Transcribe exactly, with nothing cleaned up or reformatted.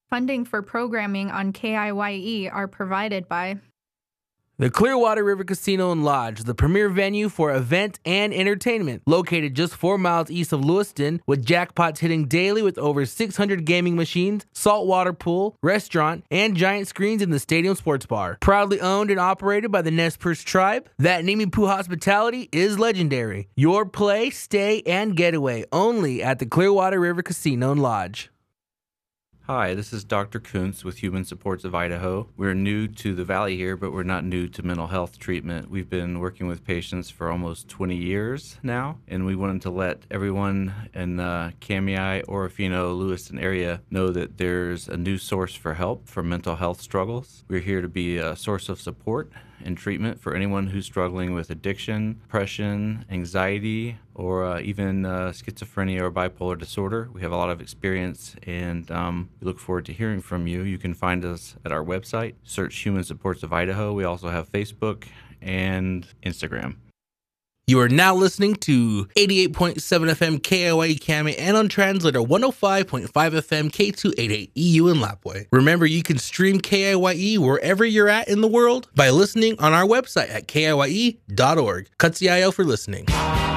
Funding for programming on K I Y E are provided by the Clearwater River Casino and Lodge, the premier venue for event and entertainment, located just four miles east of Lewiston, with jackpots hitting daily with over six hundred gaming machines, saltwater pool, restaurant, and giant screens in the stadium sports bar. Proudly owned and operated by the Nez Perce tribe, that Nimiipuu hospitality is legendary. Your play, stay, and getaway only at the Clearwater River Casino and Lodge. Hi, this is Doctor Kuntz with Human Supports of Idaho. We're new to the Valley here, but we're not new to mental health treatment. We've been working with patients for almost twenty years now, and we wanted to let everyone in the Kamiah, Orofino, Lewiston area know that there's a new source for help for mental health struggles. We're here to be a source of support and treatment for anyone who's struggling with addiction, depression, anxiety, or uh, even uh, schizophrenia or bipolar disorder. We have a lot of experience, and um, we look forward to hearing from you. You can find us at our website, search Human Supports of Idaho. We also have Facebook and Instagram. You are now listening to eighty-eight point seven F M K I Y E Kami and on translator one oh five point five F M K two eighty-eight E U in Lapwai. Remember, you can stream K I Y E wherever you're at in the world by listening on our website at K I Y E dot org. Katsiayo for listening.